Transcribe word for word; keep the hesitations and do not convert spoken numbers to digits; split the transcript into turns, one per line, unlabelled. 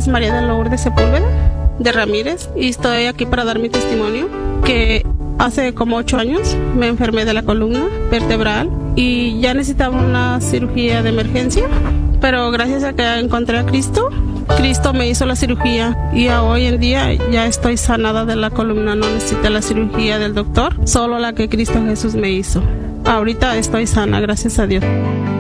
es María de Lourdes Sepúlveda de Ramírez y estoy aquí para dar mi testimonio que hace como ocho años me enfermé de la columna vertebral y ya necesitaba una cirugía de emergencia, pero gracias a que encontré a Cristo, Cristo me hizo la cirugía y hoy en día ya estoy sanada de la columna, no necesité la cirugía del doctor, solo la que Cristo Jesús me hizo. Ahorita estoy sana, gracias a Dios.